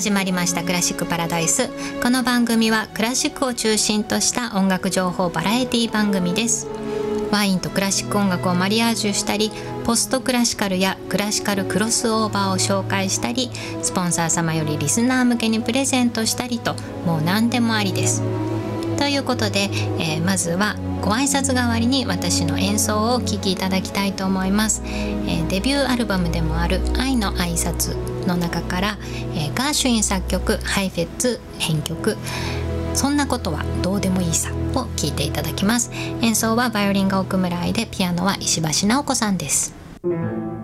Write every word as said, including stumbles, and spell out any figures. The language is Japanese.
始まりましたクラシックパラダイス。この番組はクラシックを中心とした音楽情報バラエティ番組です。ワインとクラシック音楽をマリアージュしたり、ポストクラシカルやクラシカルクロスオーバーを紹介したり、スポンサー様よりリスナー向けにプレゼントしたりと、もう何でもありです。ということで、えー、まずはご挨拶代わりに私の演奏をお聴きいただきたいと思います。えー、デビューアルバムでもある愛の挨拶の中から、えー、ガーシュイン作曲、ハイフェッツ編曲、そんなことはどうでもいいさを聴いていただきます。演奏はバイオリンが奥村愛で、ピアノは石橋直子さんです。